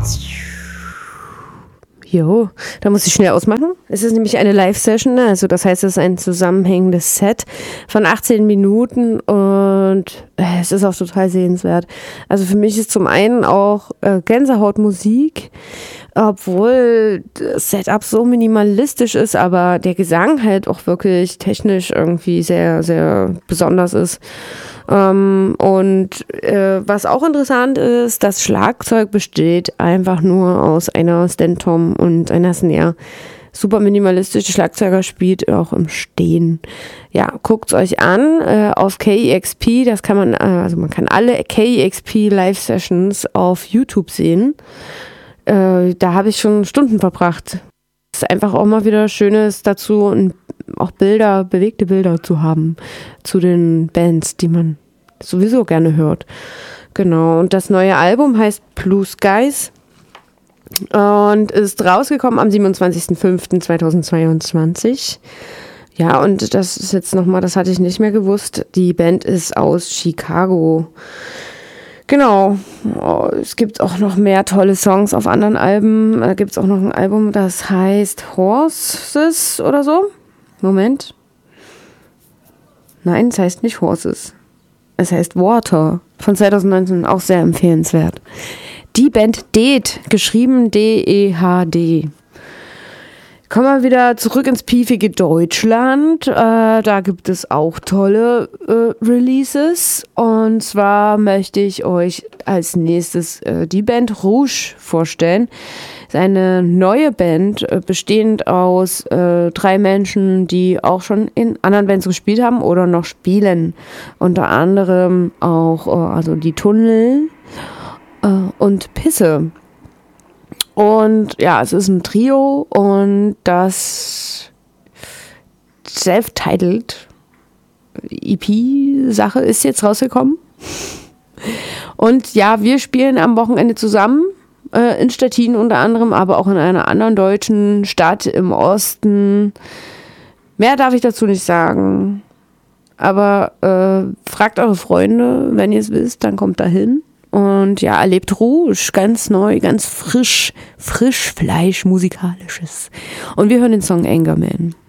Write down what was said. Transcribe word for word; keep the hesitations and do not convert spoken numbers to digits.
Jo, da muss ich schnell ausmachen. Es ist nämlich eine Live-Session, also das heißt, es ist ein zusammenhängendes Set von achtzehn Minuten und äh, es ist auch total sehenswert. Also für mich ist zum einen auch äh, Gänsehautmusik, obwohl das Setup so minimalistisch ist, aber der Gesang halt auch wirklich technisch irgendwie sehr, sehr besonders ist. Ähm, und äh, was auch interessant ist, das Schlagzeug besteht einfach nur aus einer Stand-Tom und einer Snare. Super minimalistisch, der Schlagzeuger spielt auch im Stehen. Ja, guckt's euch an äh, auf K E X P, das kann man, äh, also man kann alle K E X P Live-Sessions auf YouTube sehen. Äh, da habe ich schon Stunden verbracht. Es ist einfach auch mal wieder Schönes dazu und auch Bilder, bewegte Bilder zu haben zu den Bands, die man sowieso gerne hört. Genau, und das neue Album heißt Blue Skies und ist rausgekommen am siebenundzwanzigsten fünften zweitausendzweiundzwanzig. Ja, und das ist jetzt nochmal, das hatte ich nicht mehr gewusst, die Band ist aus Chicago. Genau, oh, es gibt auch noch mehr tolle Songs auf anderen Alben. Da gibt es auch noch ein Album, das heißt Horses oder so. Moment. Nein, es heißt nicht Horses. Es heißt Water von zweitausendneunzehn, auch sehr empfehlenswert. Die Band Dead, geschrieben D E H D. Kommen wir wieder zurück ins piefige Deutschland. Äh, da gibt es auch tolle äh, Releases. Und zwar möchte ich euch als nächstes äh, die Band Rouge vorstellen. Das ist eine neue Band, äh, bestehend aus äh, drei Menschen, die auch schon in anderen Bands gespielt haben oder noch spielen. Unter anderem auch äh, also die Tunnel äh, und Pisse. Und ja, es ist ein Trio und das Self-Titled E P-Sache ist jetzt rausgekommen. Und ja, wir spielen am Wochenende zusammen äh, in Stettin unter anderem, aber auch in einer anderen deutschen Stadt im Osten. Mehr darf ich dazu nicht sagen. Aber äh, fragt eure Freunde, wenn ihr es wisst, dann kommt da hin. Und ja, erlebt Rouge, ganz neu, ganz frisch, frisch Fleisch, musikalisches. Und wir hören den Song Angerman.